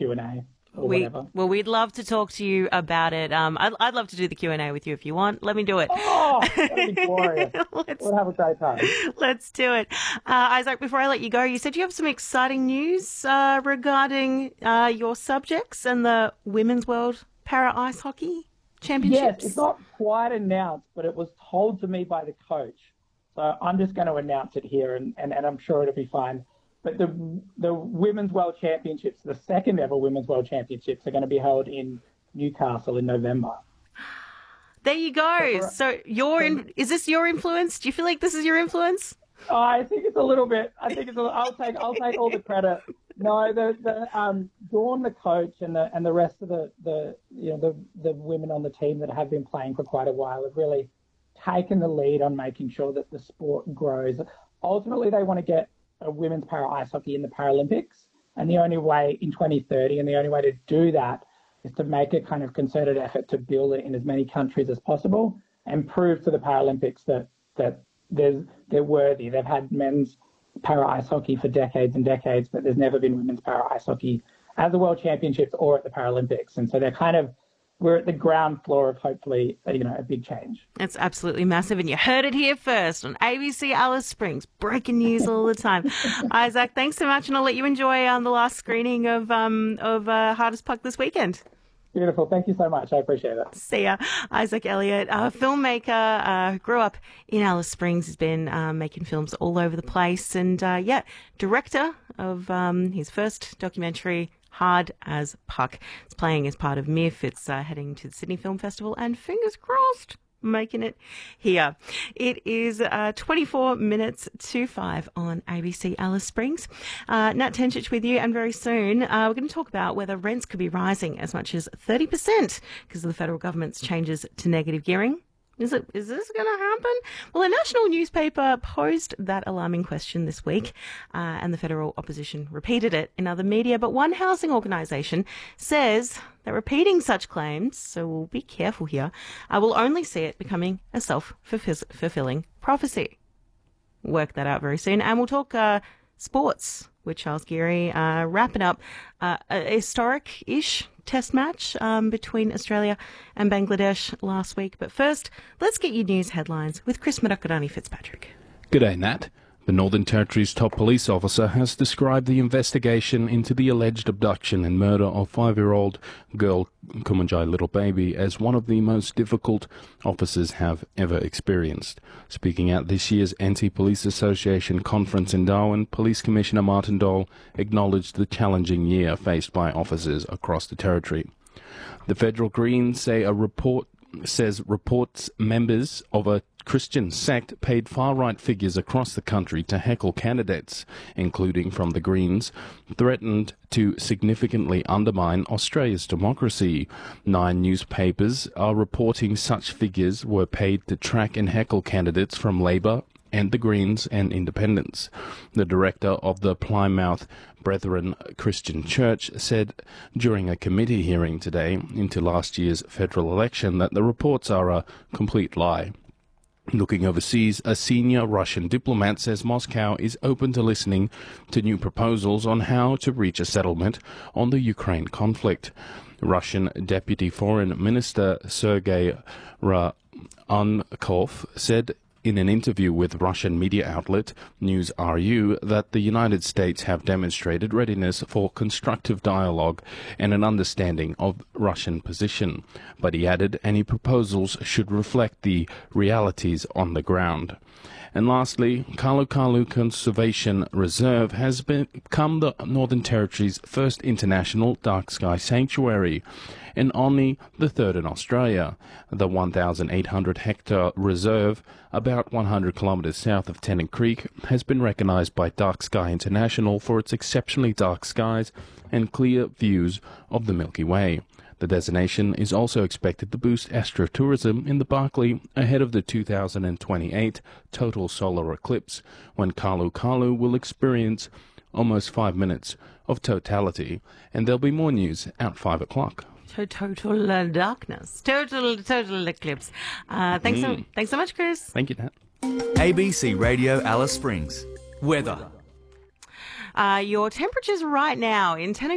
Q&A or whatever. Well, we'd love to talk to you about it. I'd love to do the Q&A with you if you want. Let me do it. Oh, that'd be glorious. We'll have a great time. Let's do it. Isaac, before I let you go, you said you have some exciting news regarding your subjects and the Women's World Para Ice Hockey Championships. Yes, it's not quite announced, but it was told to me by the coach. So I'm just going to announce it here, and I'm sure it'll be fine. But the Women's World Championships, the second ever Women's World Championships, are going to be held in Newcastle in November. There you go. So is this your influence? Do you feel like this is your influence? I think it's a little bit. I'll take all the credit. No, Dawn, the coach, and the rest of the women on the team that have been playing for quite a while have really taken the lead on making sure that the sport grows. Ultimately, they want to get a women's para ice hockey in the Paralympics, and the only way in 2030, and the only way to do that is to make a kind of concerted effort to build it in as many countries as possible and prove to the Paralympics that they're worthy. They've had men's para ice hockey for decades and decades, but there's never been women's para ice hockey at the World Championships or at the Paralympics, and so we're at the ground floor of hopefully, a big change. It's absolutely massive, and you heard it here first on ABC Alice Springs. Breaking news all the time. Isaac, thanks so much, and I'll let you enjoy the last screening of Hardest Puck this weekend. Beautiful. Thank you so much. I appreciate it. See ya. Isaac Elliott, a filmmaker who grew up in Alice Springs, has been making films all over the place, and director of his first documentary, Hard as Puck. It's playing as part of MIF. It's heading to the Sydney Film Festival, and fingers crossed, making it here. It is 24 minutes to 5 on ABC Alice Springs. Nat Tenchich with you, and very soon we're going to talk about whether rents could be rising as much as 30% because of the federal government's changes to negative gearing. Is this going to happen? Well, a national newspaper posed that alarming question this week, and the federal opposition repeated it in other media. But one housing organisation says that repeating such claims, so we'll be careful here, will only see it becoming a self-fulfilling prophecy. Work that out very soon. And we'll talk sports with Charles Geary, wrapping up a historic-ish test match between Australia and Bangladesh last week. But first, let's get your news headlines with Chris Madakarani-Fitzpatrick. G'day, Nat. The Northern Territory's top police officer has described the investigation into the alleged abduction and murder of 5-year-old girl Kumanjai Little Baby as one of the most difficult officers have ever experienced. Speaking at this year's Anti-Police Association conference in Darwin, Police Commissioner Martin Dole acknowledged the challenging year faced by officers across the territory. The Federal Greens say reports members of a Christian sect paid far-right figures across the country to heckle candidates, including from the Greens, threatened to significantly undermine Australia's democracy. 9 newspapers are reporting such figures were paid to track and heckle candidates from Labor and the Greens and Independents. The director of the Plymouth Brethren Christian Church said during a committee hearing today into last year's federal election that the reports are a complete lie. Looking overseas, a senior Russian diplomat says Moscow is open to listening to new proposals on how to reach a settlement on the Ukraine conflict. Russian Deputy Foreign Minister Sergei Ryabkov said in an interview with Russian media outlet News.ru that the United States have demonstrated readiness for constructive dialogue and an understanding of Russian position. But he added any proposals should reflect the realities on the ground. And lastly, Kalu Kalu Conservation Reserve has become the Northern Territory's first international dark sky sanctuary, and only the third in Australia. The 1,800-hectare reserve, about 100 kilometres south of Tennant Creek, has been recognised by Dark Sky International for its exceptionally dark skies and clear views of the Milky Way. The designation is also expected to boost astrotourism in the Barkly ahead of the 2028 total solar eclipse, when Kalu Kalu will experience almost 5 minutes of totality. And there'll be more news at 5 o'clock. Total darkness. Total eclipse. Thanks so much, Chris. Thank you, Nat. ABC Radio Alice Springs. Weather. Your temperatures right now in Tennant